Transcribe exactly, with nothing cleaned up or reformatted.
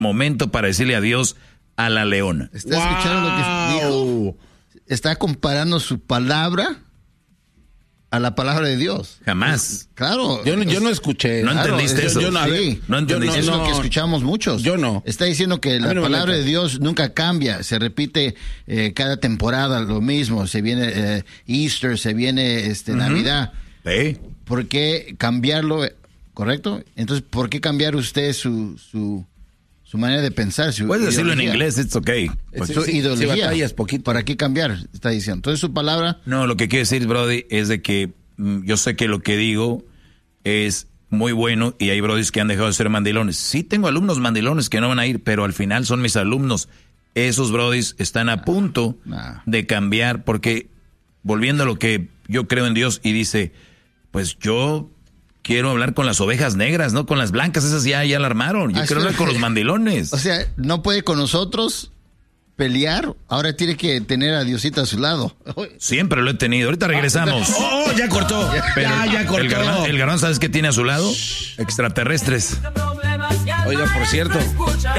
momento para decirle adiós a la leona. ¿Está wow. escuchando lo que dijo? Está comparando su palabra a la palabra de Dios. Jamás. Claro. Yo no, yo no escuché. No Claro, entendiste eso. eso. Yo no, a ver, Sí. No entendiste Es no, lo no. que escuchamos muchos. Yo no. Está diciendo que A la mí no me palabra metas. de Dios nunca cambia. Se repite eh, cada temporada lo mismo. Se viene eh, Easter, se viene este, uh-huh. Navidad. ¿Sí? ¿Por qué cambiarlo? ¿Correcto? Entonces, ¿por qué cambiar usted su... su Su manera de pensar. Su Puedes decirlo en ideología. inglés, it's okay. Pues Sí, su sí, ideología. sí batallas poquito. ¿Para qué cambiar? Está diciendo. Entonces su palabra. No, lo que quiero decir, Brody, es de que mm, yo sé que lo que digo es muy bueno y hay brodis que han dejado de ser mandilones. Sí tengo alumnos mandilones que no van a ir, pero al final son mis alumnos. Esos brodis están a punto nah. de cambiar porque, volviendo a lo que yo creo en Dios y dice, pues yo... quiero hablar con las ovejas negras, no con las blancas, esas ya, ya la armaron. Yo Ah, quiero sí. hablar con los mandilones. O sea, no puede con nosotros pelear, ahora tiene que tener a Diosito a su lado. Siempre lo he tenido. Ahorita regresamos. Oh, oh, ya cortó. Pero ya, ya cortó. El garbanzo, el garbanzo, ¿sabes qué tiene a su lado? Extraterrestres. Oiga, por cierto.